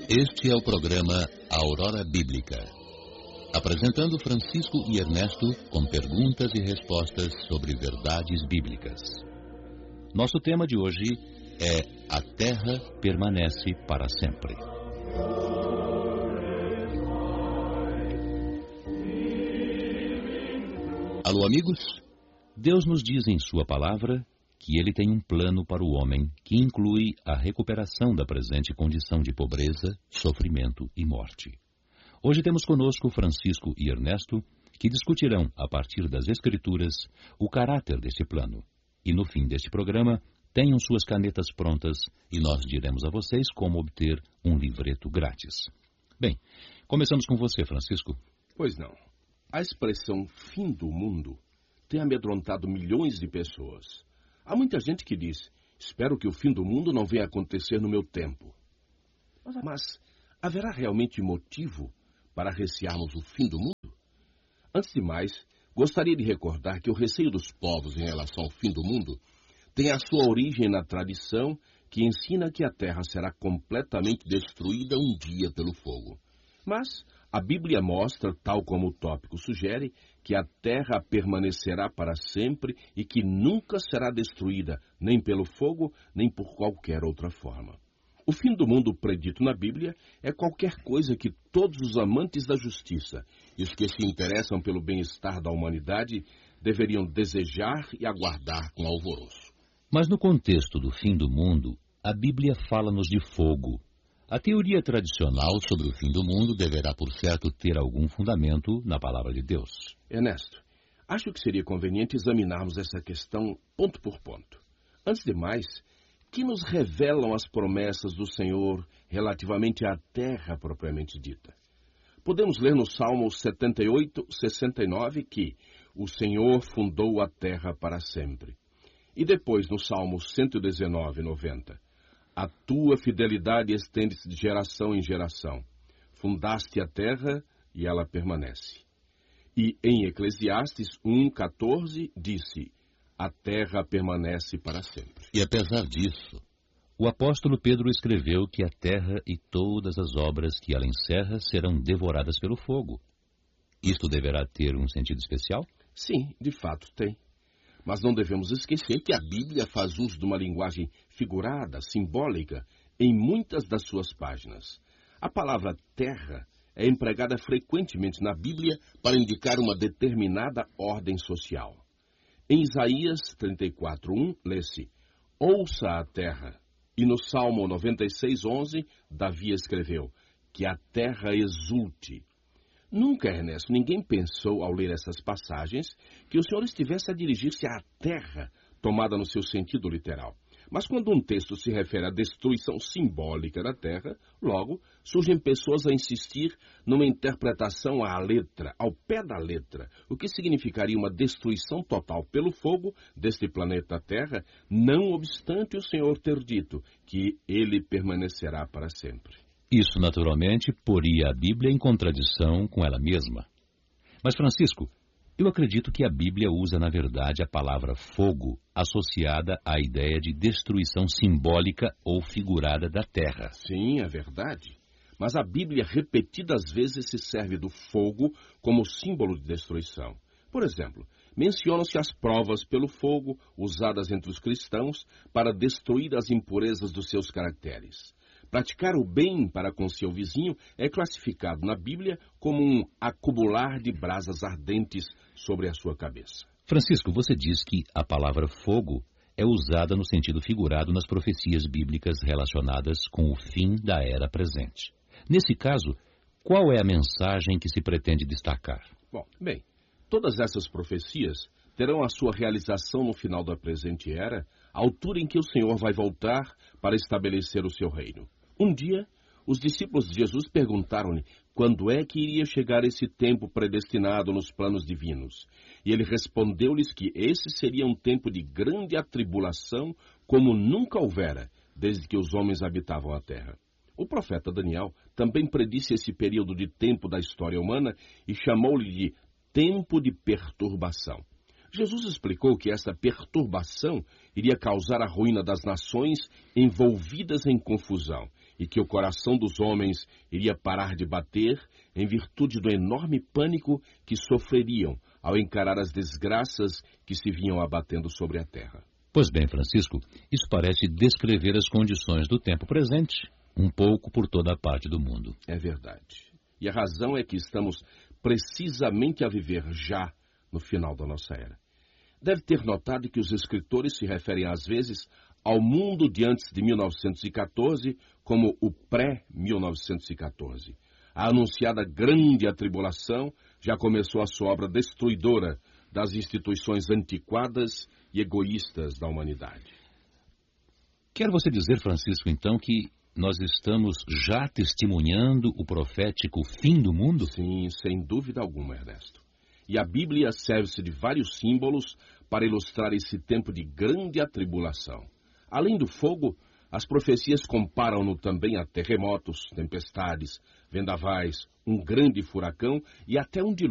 Este é o programa Aurora Bíblica, apresentando Francisco e Ernesto com perguntas e respostas sobre verdades bíblicas. Nosso tema de hoje é A Terra Permanece para Sempre. Alô, amigos? Deus nos diz em sua palavra que Ele tem um plano para o homem que inclui a recuperação da presente condição de pobreza, sofrimento e morte. Hoje temos conosco Francisco e Ernesto, que discutirão, a partir das Escrituras, o caráter deste plano. E no fim deste programa, tenham suas canetas prontas e nós diremos a vocês como obter um livreto grátis. Bem, começamos com você, Francisco. Pois não. A expressão fim do mundo tem amedrontado milhões de pessoas. Há muita gente que diz, espero que o fim do mundo não venha acontecer no meu tempo. Mas haverá realmente motivo para recearmos o fim do mundo? Antes de mais, gostaria de recordar que o receio dos povos em relação ao fim do mundo tem a sua origem na tradição que ensina que a terra será completamente destruída um dia pelo fogo. Mas a Bíblia mostra, tal como o tópico sugere, que a terra permanecerá para sempre e que nunca será destruída, nem pelo fogo, nem por qualquer outra forma. O fim do mundo predito na Bíblia é qualquer coisa que todos os amantes da justiça e os que se interessam pelo bem-estar da humanidade deveriam desejar e aguardar com alvoroço. Mas no contexto do fim do mundo, a Bíblia fala-nos de fogo. A teoria tradicional sobre o fim do mundo deverá, por certo, ter algum fundamento na palavra de Deus. Ernesto, acho que seria conveniente examinarmos essa questão ponto por ponto. Antes de mais, que nos revelam as promessas do Senhor relativamente à terra propriamente dita? Podemos ler no Salmo 78, 69 que o Senhor fundou a terra para sempre. E depois no Salmo 119, 90. A tua fidelidade estende-se de geração em geração. Fundaste a terra e ela permanece. E em Eclesiastes 1:14 disse, a terra permanece para sempre. E apesar disso, o apóstolo Pedro escreveu que a terra e todas as obras que ela encerra serão devoradas pelo fogo. Isto deverá ter um sentido especial? Sim, de fato tem. Mas não devemos esquecer que a Bíblia faz uso de uma linguagem figurada, simbólica, em muitas das suas páginas. A palavra terra é empregada frequentemente na Bíblia para indicar uma determinada ordem social. Em Isaías 34:1, lê-se, ouça a terra. E no Salmo 96:11, Davi escreveu, que a terra exulte. Nunca, Ernesto, ninguém pensou, ao ler essas passagens, que o Senhor estivesse a dirigir-se à terra, tomada no seu sentido literal. Mas quando um texto se refere à destruição simbólica da terra, logo surgem pessoas a insistir numa interpretação à letra, ao pé da letra, o que significaria uma destruição total pelo fogo deste planeta Terra, não obstante o Senhor ter dito que ele permanecerá para sempre. Isso, naturalmente, poria a Bíblia em contradição com ela mesma. Mas, Francisco, eu acredito que a Bíblia usa, na verdade, a palavra fogo associada à ideia de destruição simbólica ou figurada da terra. Sim, é verdade. Mas a Bíblia repetidas vezes se serve do fogo como símbolo de destruição. Por exemplo, mencionam-se as provas pelo fogo usadas entre os cristãos para destruir as impurezas dos seus caracteres. Praticar o bem para com seu vizinho é classificado na Bíblia como um acumular de brasas ardentes sobre a sua cabeça. Francisco, você diz que a palavra fogo é usada no sentido figurado nas profecias bíblicas relacionadas com o fim da era presente. Nesse caso, qual é a mensagem que se pretende destacar? Bem, todas essas profecias terão a sua realização no final da presente era, à altura em que o Senhor vai voltar para estabelecer o seu reino. Um dia, os discípulos de Jesus perguntaram-lhe quando é que iria chegar esse tempo predestinado nos planos divinos. E ele respondeu-lhes que esse seria um tempo de grande atribulação, como nunca houvera, desde que os homens habitavam a terra. O profeta Daniel também predisse esse período de tempo da história humana e chamou-lhe de tempo de perturbação. Jesus explicou que essa perturbação iria causar a ruína das nações envolvidas em confusão e que o coração dos homens iria parar de bater em virtude do enorme pânico que sofreriam ao encarar as desgraças que se vinham abatendo sobre a terra. Pois bem, Francisco, isso parece descrever as condições do tempo presente, um pouco por toda a parte do mundo. É verdade. E a razão é que estamos precisamente a viver já no final da nossa era. Deve ter notado que os escritores se referem às vezes ao mundo de antes de 1914 como o pré-1914. A anunciada grande atribulação já começou a sua obra destruidora das instituições antiquadas e egoístas da humanidade. Quer você dizer, Francisco, então, que nós estamos já testemunhando o profético fim do mundo? Sim, sem dúvida alguma, Ernesto. E a Bíblia serve-se de vários símbolos para ilustrar esse tempo de grande atribulação. Além do fogo, as profecias comparam-no também a terremotos, tempestades, vendavais, um grande furacão e até um dilúvio.